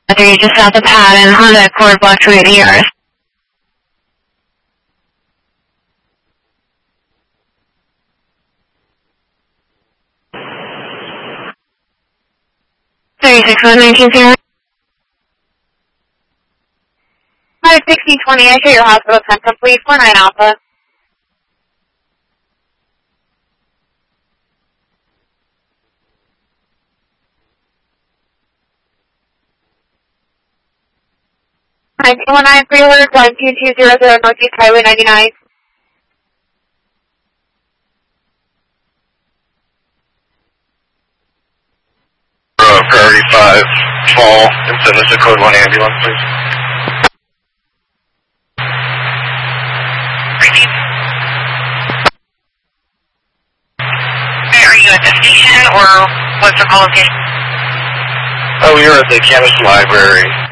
You just south of Patton, Honda Accord, block 280 yards. Thirty-six 19 56020, I show your hospital time complete, 49 Alpha. Hi, 219 pre-alert, 12200 Northeast Highway 99. Priority 5, fall, and send us a code 1 ambulance, please. Are you at the station, or what's the call location? Oh, we are at the Camas Library.